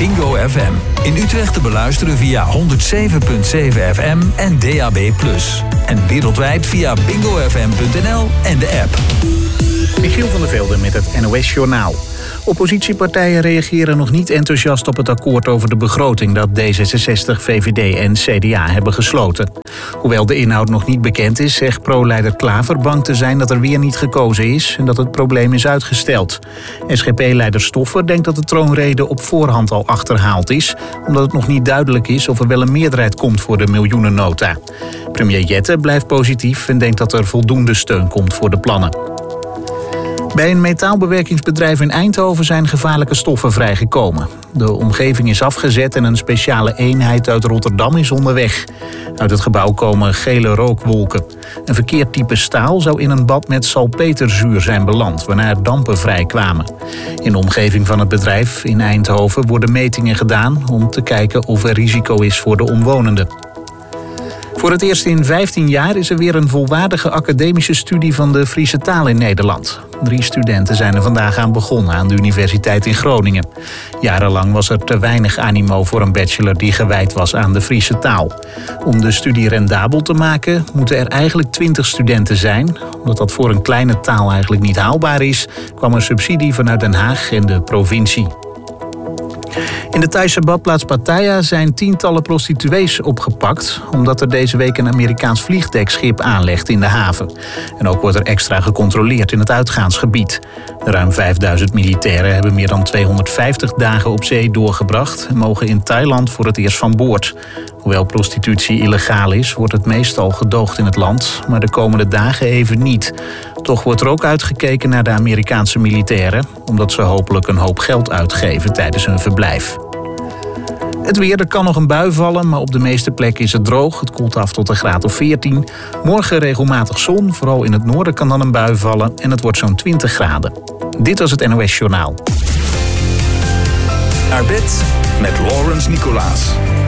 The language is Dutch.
Bingo FM. In Utrecht te beluisteren via 107.7 FM en DAB+. En wereldwijd via bingofm.nl en de app. Michiel van der Velde met het NOS-journaal. Oppositiepartijen reageren nog niet enthousiast op het akkoord over de begroting dat D66, VVD en CDA hebben gesloten. Hoewel de inhoud nog niet bekend is, zegt pro-leider Klaver bang te zijn dat er weer niet gekozen is en dat het probleem is uitgesteld. SGP-leider Stoffer denkt dat de troonrede op voorhand al achterhaald is, omdat het nog niet duidelijk is of er wel een meerderheid komt voor de miljoenennota. Premier Jette blijft positief en denkt dat er voldoende steun komt voor de plannen. Bij een metaalbewerkingsbedrijf in Eindhoven zijn gevaarlijke stoffen vrijgekomen. De omgeving is afgezet en een speciale eenheid uit Rotterdam is onderweg. Uit het gebouw komen gele rookwolken. Een verkeerd type staal zou in een bad met salpeterzuur zijn beland, waarna er dampen vrijkwamen. In de omgeving van het bedrijf in Eindhoven worden metingen gedaan om te kijken of er risico is voor de omwonenden. Voor het eerst in 15 jaar is er weer een volwaardige academische studie van de Friese taal in Nederland. 3 studenten zijn er vandaag aan begonnen aan de Universiteit in Groningen. Jarenlang was er te weinig animo voor een bachelor die gewijd was aan de Friese taal. Om de studie rendabel te maken moeten er eigenlijk 20 studenten zijn. Omdat dat voor een kleine taal eigenlijk niet haalbaar is, kwam er subsidie vanuit Den Haag en de provincie. In de Thaise badplaats Pattaya zijn tientallen prostituees opgepakt, omdat er deze week een Amerikaans vliegdekschip aanlegt in de haven. En ook wordt er extra gecontroleerd in het uitgaansgebied. De ruim 5000 militairen hebben meer dan 250 dagen op zee doorgebracht en mogen in Thailand voor het eerst van boord. Hoewel prostitutie illegaal is, wordt het meestal gedoogd in het land, maar de komende dagen even niet. Toch wordt er ook uitgekeken naar de Amerikaanse militairen, omdat ze hopelijk een hoop geld uitgeven tijdens hun verblijf. Het weer, er kan nog een bui vallen, maar op de meeste plekken is het droog. Het koelt af tot een graad of 14. Morgen regelmatig zon, vooral in het noorden kan dan een bui vallen en het wordt zo'n 20 graden. Dit was het NOS Journaal. Naar bed met Laurens Nicolaas.